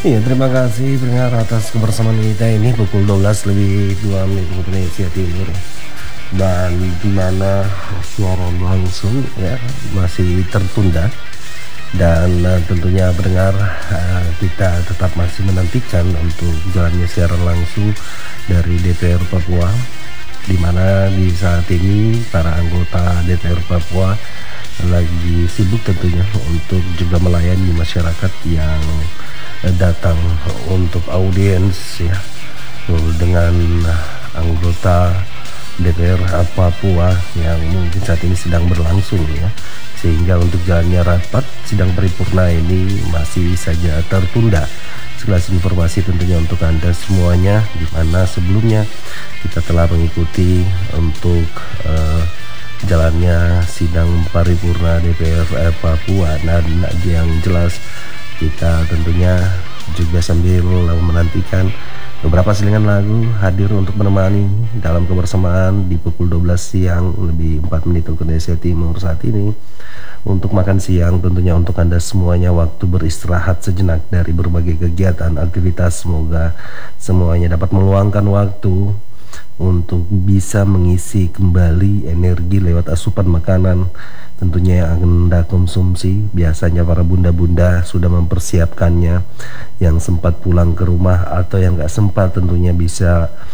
Iya, terima kasih pendengar atas kebersamaan kita ini pukul 12 lebih 2 menit waktu Indonesia Timur. Dan di mana siaran langsung ya masih tertunda dan tentunya pendengar kita tetap masih menantikan untuk jalannya siaran langsung dari DPR Papua, di mana di saat ini para anggota DPR Papua lagi sibuk tentunya untuk juga melayani masyarakat yang datang untuk audiens ya dengan anggota DPR Papua yang mungkin saat ini sedang berlangsung ya, sehingga untuk jalannya rapat sidang paripurna ini masih saja tertunda. Sekelas informasi tentunya untuk Anda semuanya, di mana sebelumnya kita telah mengikuti untuk jalannya sidang paripurna DPR Papua, dan yang jelas kita tentunya juga sambil menantikan beberapa selingan lagu hadir untuk menemani dalam kebersamaan di pukul 12 siang lebih 4 menit waktu Indonesia Timur saat ini. Untuk makan siang tentunya untuk Anda semuanya waktu beristirahat sejenak dari berbagai kegiatan aktivitas. Semoga semuanya dapat meluangkan waktu untuk bisa mengisi kembali energi lewat asupan makanan tentunya yang akan Anda konsumsi. Biasanya para bunda-bunda sudah mempersiapkannya, yang sempat pulang ke rumah atau yang gak sempat tentunya bisa